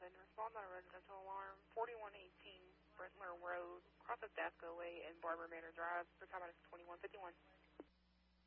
911. Respond on a residential alarm. 4118 Brentler Road, cross of Dasco Way and Barber Manor Drive. For time is 2151.